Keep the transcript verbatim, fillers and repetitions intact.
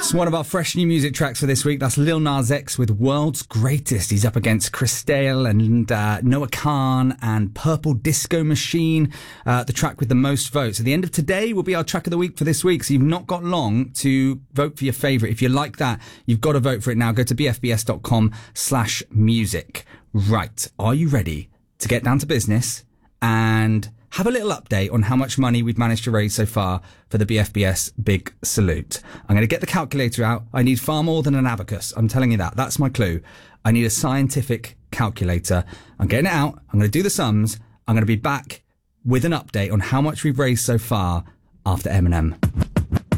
One of our fresh new music tracks for this week. That's Lil Nas X with World's Greatest. He's up against Christelle and uh, Noah Khan and Purple Disco Machine, uh, the track with the most votes. At the end of today will be our track of the week for this week, so you've not got long to vote for your favourite. If you like that, you've got to vote for it now. Go to bfbs.com slash music. Right, are you ready to get down to business and have a little update on how much money we've managed to raise so far for the B F B S Big Salute? I'm going to get the calculator out. I need far more than an abacus. I'm telling you that. That's my clue. I need a scientific calculator. I'm getting it out. I'm going to do the sums. I'm going to be back with an update on how much we've raised so far after Eminem.